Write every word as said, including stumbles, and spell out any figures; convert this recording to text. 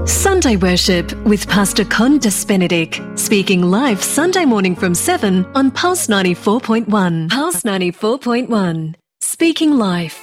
Sunday Worship with Pastor Condas Benedict, speaking live Sunday morning from seven on Pulse ninety-four point one. Pulse ninety-four point one, speaking life.